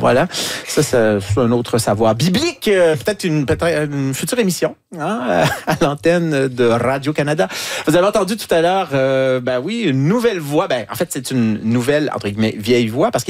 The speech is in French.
voilà. Ça, c'est un autre savoir biblique. Peut-être une future émission à l'antenne de Radio-Canada. Vous avez entendu tout à l'heure, une nouvelle voix. En fait, c'est une nouvelle, entre guillemets, vieille voix, parce